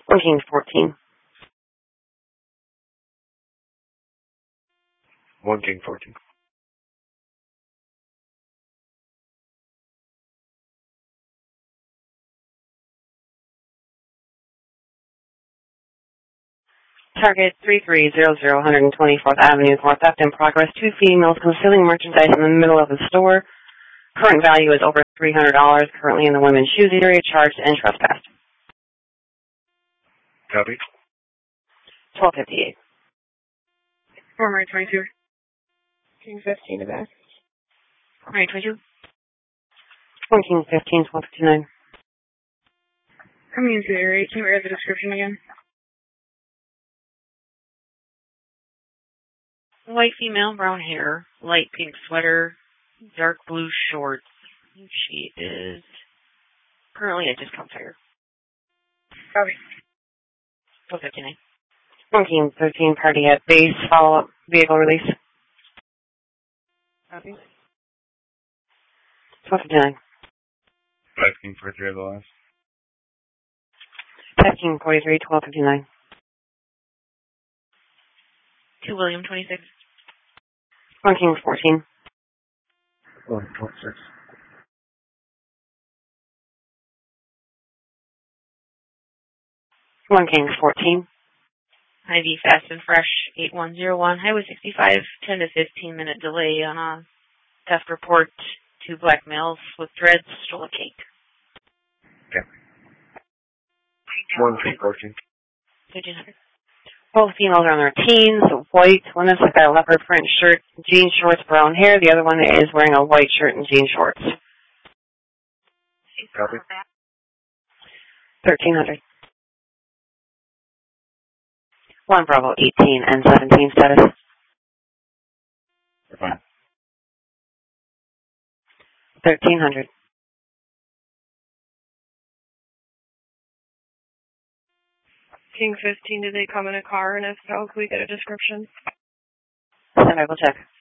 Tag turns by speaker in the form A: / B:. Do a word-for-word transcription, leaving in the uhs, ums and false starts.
A: One King fourteen.
B: One King fourteen.
A: Target three three zero zero one twenty-fourth Avenue, for theft in progress. Two females concealing merchandise in the middle of the store. Current value is over three hundred dollars. Currently in the women's shoes area. Charged and trespassed.
B: Copy.
A: twelve fifty-eight.
C: Former twenty-two. King fifteen to back.
A: Former twenty-two. One King fifteen, twelve fifty-nine.
C: Coming into the area, can we read the description again?
D: White female, brown hair, light pink sweater, dark blue shorts. She is currently at discount tire.
C: Copy.
D: twelve fifty-nine.
A: One King thirteen, party at base. Follow-up vehicle release.
C: Copy.
A: twelve fifty-nine.
B: Five King forty-three of the last.
A: Five King forty-three, twelve fifty-nine.
D: Two William twenty-six.
A: One King fourteen.
B: One twenty-six.
A: One King fourteen.
D: I V Fast and Fresh eight one zero one, Highway sixty-five, ten to fifteen minute delay on a theft report. Two black males with dreads stole a cake.
B: Okay. One King fourteen.
D: fifteen hundred.
A: Both females are in their teens, white. One is like a leopard print shirt, jean shorts, brown hair. The other one is wearing a white shirt and jean shorts.
B: Copy.
A: thirteen hundred. One Bravo eighteen and seventeen status.
B: Fine.
A: thirteen hundred.
C: King fifteen, did they come in a car? And if so, can we get a description?
A: Stand by, we'll check.